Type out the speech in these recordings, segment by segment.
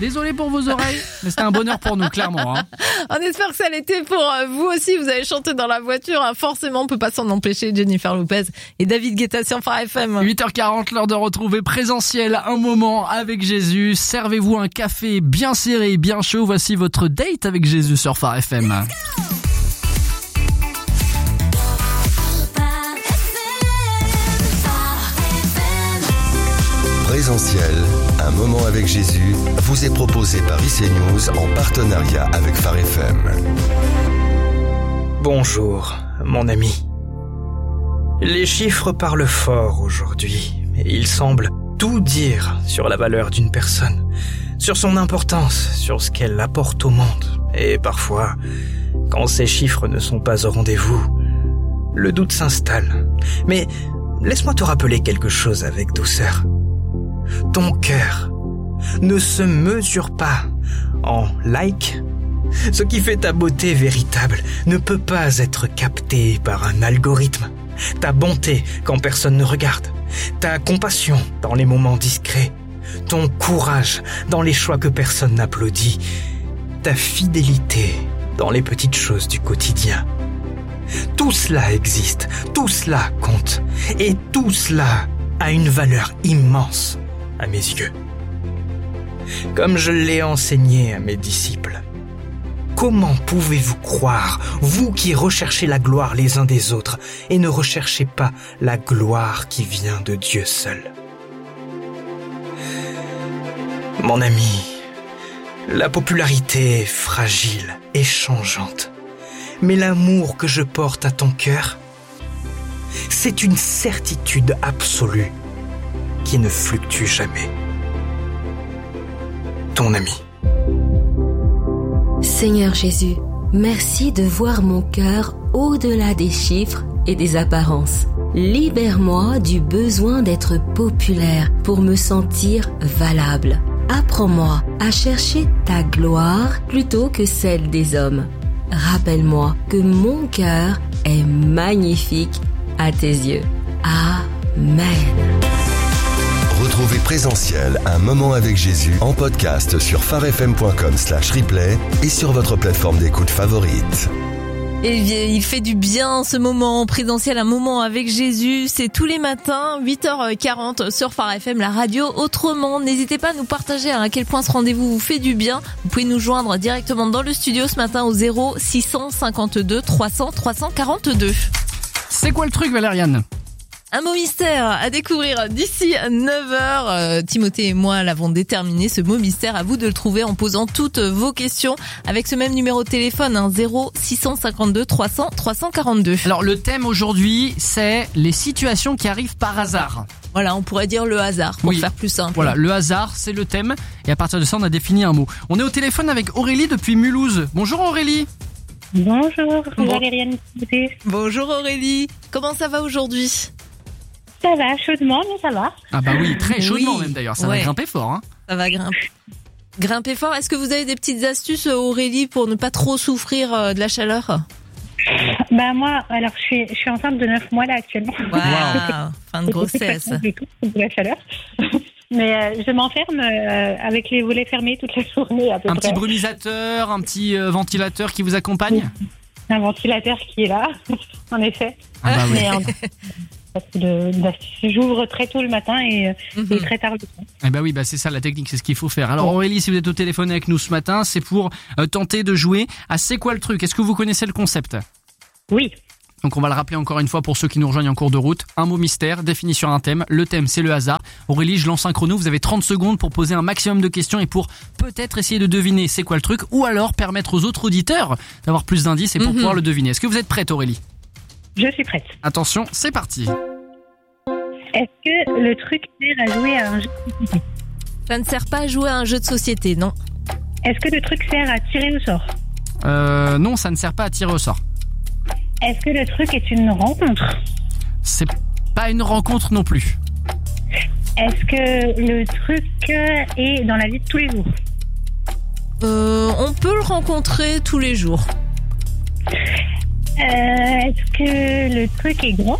Désolé pour vos oreilles, mais c'était un bonheur pour nous, clairement. Hein. On espère que ça l'était pour vous aussi. Vous avez chanté dans la voiture. Hein. Forcément, on peut pas s'en empêcher. Jennifer Lopez et David Guetta sur Phare FM. 8h40, l'heure de retrouver Présentiel, un moment avec Jésus. Servez-vous un café bien serré, bien chaud. Voici votre date avec Jésus sur Phare FM. Présentiel, un moment avec Jésus, vous est proposé par IC News en partenariat avec Phare FM. Bonjour, mon ami. Les chiffres parlent fort aujourd'hui, et ils semblent tout dire sur la valeur d'une personne, sur son importance, sur ce qu'elle apporte au monde. Et parfois, quand ces chiffres ne sont pas au rendez-vous, le doute s'installe. Mais laisse-moi te rappeler quelque chose avec douceur. Ton cœur ne se mesure pas en likes. Ce qui fait ta beauté véritable ne peut pas être capté par un algorithme. Ta bonté quand personne ne regarde, ta compassion dans les moments discrets, ton courage dans les choix que personne n'applaudit, ta fidélité dans les petites choses du quotidien. Tout cela existe, tout cela compte, et tout cela a une valeur immense à mes yeux. Comme je l'ai enseigné à mes disciples, comment pouvez-vous croire, vous qui recherchez la gloire les uns des autres et ne recherchez pas la gloire qui vient de Dieu seul? Mon ami, la popularité est fragile et changeante, mais l'amour que je porte à ton cœur, c'est une certitude absolue qui ne fluctue jamais. Ton ami. Seigneur Jésus, merci de voir mon cœur au-delà des chiffres et des apparences. Libère-moi du besoin d'être populaire pour me sentir valable. Apprends-moi à chercher ta gloire plutôt que celle des hommes. Rappelle-moi que mon cœur est magnifique à tes yeux. Amen. Retrouvez Présentiel, un moment avec Jésus en podcast sur pharefm.com/replay et sur votre plateforme d'écoute favorite. Et il fait du bien ce moment Présentiel, un moment avec Jésus. C'est tous les matins, 8h40 sur Phare FM, la radio autrement. N'hésitez pas à nous partager à quel point ce rendez-vous vous fait du bien. Vous pouvez nous joindre directement dans le studio ce matin au 0652 300 342. C'est quoi le truc, Valériane ? Un mot mystère à découvrir d'ici 9h. Timothée et moi l'avons déterminé, ce mot mystère. À vous de le trouver en posant toutes vos questions avec ce même numéro de téléphone, 0652 300 342. Alors le thème aujourd'hui, c'est les situations qui arrivent par hasard. Voilà, on pourrait dire le hasard pour faire plus simple. Voilà, le hasard, c'est le thème. Et à partir de ça, on a défini un mot. On est au téléphone avec Aurélie depuis Mulhouse. Bonjour Aurélie. Bonjour, Valériane. Bonjour Aurélie. Comment ça va aujourd'hui ? Ça va, chaudement, mais ça va. Ah bah oui, très chaudement même d'ailleurs, ça va grimper fort. Hein. Ça va grimper fort. Est-ce que vous avez des petites astuces, Aurélie, pour ne pas trop souffrir de la chaleur ? Bah moi, alors je suis enceinte de 9 mois là actuellement. Waouh, fin de grossesse. De la chaleur. Mais je m'enferme avec les volets fermés toute la journée à peu près. Un petit brumisateur, un petit ventilateur qui vous accompagne ? Un ventilateur qui est là, en effet. Ah bah oui. Parce que j'ouvre très tôt le matin et très tard le soir. Eh ben oui, c'est ça la technique, c'est ce qu'il faut faire. Alors Aurélie, si vous êtes au téléphone avec nous ce matin, c'est pour tenter de jouer à C'est quoi le truc ? Est-ce que vous connaissez le concept ? Oui. Donc on va le rappeler encore une fois pour ceux qui nous rejoignent en cours de route. Un mot mystère défini sur un thème. Le thème, c'est le hasard. Aurélie, je lance un chrono. Vous avez 30 secondes pour poser un maximum de questions et pour peut-être essayer de deviner c'est quoi le truc, ou alors permettre aux autres auditeurs d'avoir plus d'indices et pour pouvoir le deviner. Est-ce que vous êtes prête, Aurélie ? Je suis prête. Attention, c'est parti. Est-ce que le truc sert à jouer à un jeu de société ? Ça ne sert pas à jouer à un jeu de société, non. Est-ce que le truc sert à tirer au sort ? Non, ça ne sert pas à tirer au sort. Est-ce que le truc est une rencontre ? C'est pas une rencontre non plus. Est-ce que le truc est dans la vie de tous les jours ? On peut le rencontrer tous les jours. Est-ce que le truc est grand ?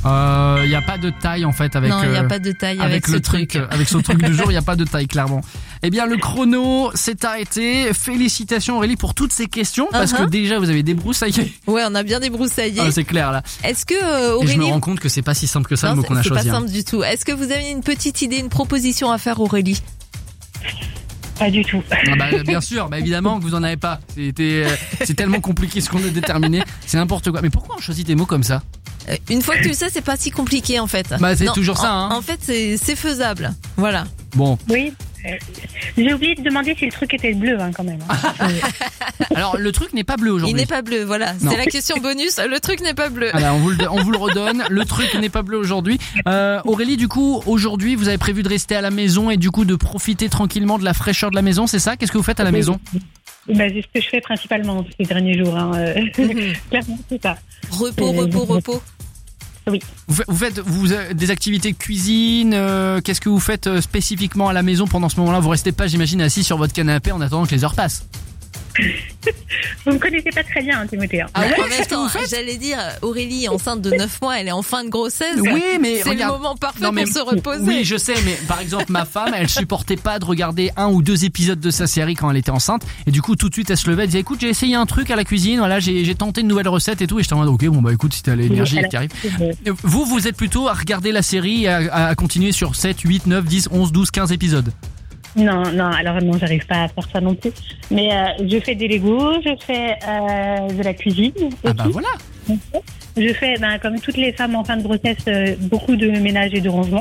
Il n'y a pas de taille en fait avec. Non, il n'y a pas de taille avec le ce truc. Avec ce truc du jour, il n'y a pas de taille clairement. Eh bien, le chrono s'est arrêté. Félicitations Aurélie pour toutes ces questions, parce que déjà vous avez débroussaillé. Ouais, on a bien débroussaillé. Ah, c'est clair là. Est-ce que Aurélie... Et je me rends compte que c'est pas si simple que ça, le mot qu'on a choisi. C'est pas simple du tout. Est-ce que vous avez une petite idée, une proposition à faire, Aurélie? Pas du tout. Ah bah, bien sûr, bah évidemment que vous en avez pas. C'est tellement compliqué ce qu'on a déterminé. C'est n'importe quoi. Mais pourquoi on choisit des mots comme ça? Une fois que tu le sais, c'est pas si compliqué en fait. Bah c'est toujours ça. Hein. En fait, c'est faisable. Voilà. Bon. Oui. J'ai oublié de demander si le truc était bleu quand même. Alors le truc n'est pas bleu aujourd'hui. Il n'est pas bleu, voilà. Non. C'est la question bonus. Le truc n'est pas bleu. Alors on vous le redonne. Le truc n'est pas bleu aujourd'hui. Aurélie, du coup, aujourd'hui, vous avez prévu de rester à la maison et du coup de profiter tranquillement de la fraîcheur de la maison, c'est ça? Qu'est-ce que vous faites à la maison? Bah, c'est ce que je fais principalement ces derniers jours. Clairement, c'est ça. Repos. Oui. Vous faites des activités cuisine, qu'est-ce que vous faites spécifiquement à la maison pendant ce moment-là? Vous restez pas, j'imagine, assis sur votre canapé en attendant que les heures passent. Vous me connaissez pas très bien, Timothée. Ah ouais, en même temps, j'allais dire, Aurélie, enceinte de 9 mois, elle est en fin de grossesse. Oui, mais c'est regarde, le moment parfait pour se reposer. Oui, je sais, mais par exemple, ma femme, elle supportait pas de regarder 1 ou 2 épisodes de sa série quand elle était enceinte. Et du coup, tout de suite, elle se levait, elle disait, écoute, j'ai essayé un truc à la cuisine, voilà, j'ai tenté une nouvelle recette et tout. Et j'étais en mode, ok, bon, bah écoute, si t'as l'énergie qui arrive. Vous êtes plutôt à regarder la série, à continuer sur 7, 8, 9, 10, 11, 12, 15 épisodes. Non, alors non, j'arrive pas à faire ça non plus. Mais je fais des Legos, je fais de la cuisine. Ah bah voilà. Je fais, comme toutes les femmes en fin de grossesse, beaucoup de ménage et de rangement.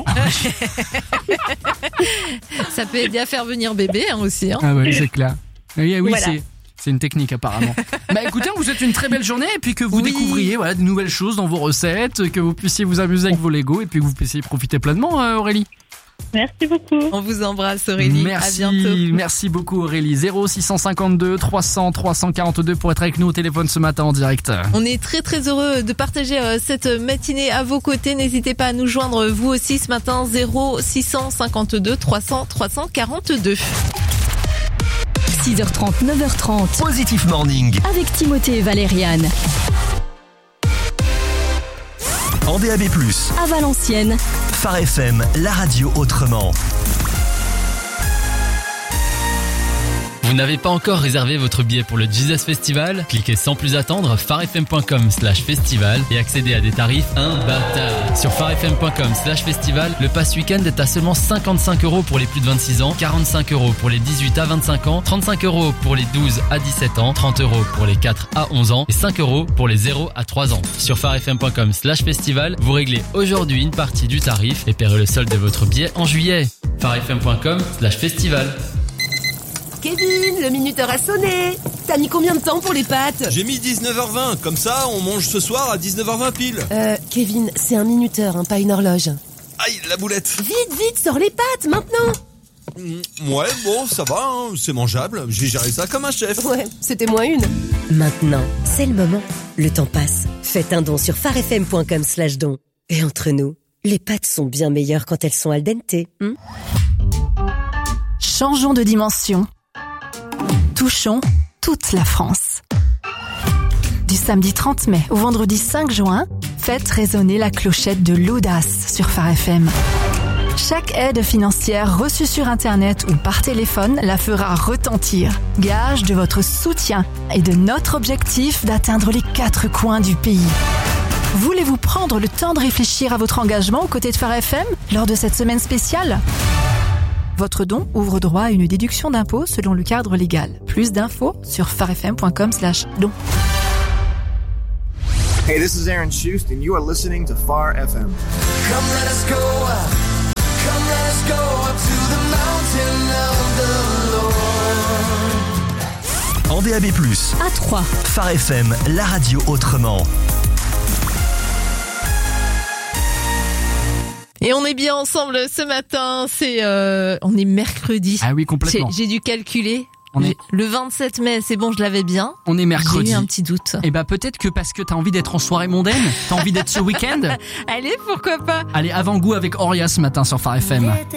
Ça peut aider à faire venir bébé aussi. Hein. Ah oui, c'est clair. Oui, voilà. c'est une technique apparemment. Bah écoutez, on vous souhaite une très belle journée et puis que vous découvriez de nouvelles choses dans vos recettes, que vous puissiez vous amuser avec vos Legos et puis que vous puissiez profiter pleinement, Aurélie. Merci beaucoup. On vous embrasse Aurélie. Merci, à bientôt. merci beaucoup Aurélie. 0652 300 342 pour être avec nous au téléphone ce matin en direct. On est très très heureux de partager cette matinée à vos côtés. N'hésitez pas à nous joindre vous aussi ce matin. 0652 300 342. 6h30, 9h30. Positif Morning. Avec Timothée et Valériane. En DAB+, À Valenciennes. Phare FM, la radio autrement. Vous n'avez pas encore réservé votre billet pour le Jesus Festival? Cliquez sans plus attendre pharefm.com/festival et accédez à des tarifs imbattables. Sur pharefm.com/festival, le pass week-end est à seulement 55 € pour les plus de 26 ans, 45 € pour les 18 à 25 ans, 35 € pour les 12 à 17 ans, 30 € pour les 4 à 11 ans et 5 € pour les 0 à 3 ans. Sur pharefm.com/festival, vous réglez aujourd'hui une partie du tarif et paierez le solde de votre billet en juillet. pharefm.com/festival. Kevin, le minuteur a sonné. T'as mis combien de temps pour les pâtes? J'ai mis 19h20, comme ça on mange ce soir à 19h20 pile. Kevin, c'est un minuteur, pas une horloge. Aïe, la boulette. Vite, sors les pâtes, maintenant. Ouais, bon, ça va, c'est mangeable. J'ai géré ça comme un chef. Ouais, c'était moins une. Maintenant, c'est le moment. Le temps passe. Faites un don sur pharefm.com/don. Et entre nous, les pâtes sont bien meilleures quand elles sont al dente. Changeons de dimension. Touchons toute la France. Du samedi 30 mai au vendredi 5 juin, faites résonner la clochette de l'audace sur Phare FM. Chaque aide financière reçue sur Internet ou par téléphone la fera retentir. Gage de votre soutien et de notre objectif d'atteindre les 4 coins du pays. Voulez-vous prendre le temps de réfléchir à votre engagement aux côtés de Phare FM lors de cette semaine spéciale ? Votre don ouvre droit à une déduction d'impôt selon le cadre légal. Plus d'infos sur pharefm.com/don. Hey, this is Aaron Schust and you are listening to Phare FM. Come let us go up. Come let us go up to the mountain of the Lord. En DAB+, À 3. Phare FM, la radio autrement. Et on est bien ensemble ce matin, on est mercredi. Ah oui, complètement. J'ai dû calculer. Le 27 mai, c'est bon, je l'avais bien. On est mercredi. J'ai eu un petit doute. Et bah peut-être que parce que t'as envie d'être en soirée mondaine, t'as envie d'être ce week-end. Allez, pourquoi pas. Allez, avant-goût avec Oria ce matin sur Phare FM.